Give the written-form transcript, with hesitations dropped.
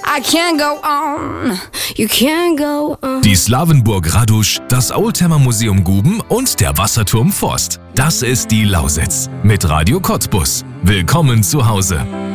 I can't go on, you can't go on. Die Slawenburg Radusch, das Oldtimer Museum Guben und der Wasserturm Forst. Das ist die Lausitz mit Radio Cottbus. Willkommen zu Hause.